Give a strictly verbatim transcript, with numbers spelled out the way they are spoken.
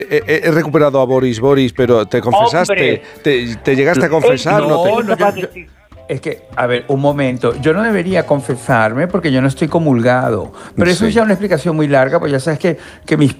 he, he recuperado a Boris, Boris, pero te confesaste, te, te llegaste a confesar, Eh, ¿no? no, te... no, yo- yo- es que, a ver, un momento, yo no debería confesarme porque yo no estoy comulgado, pero eso Sí. es ya una explicación muy larga, pues ya sabes que, que mis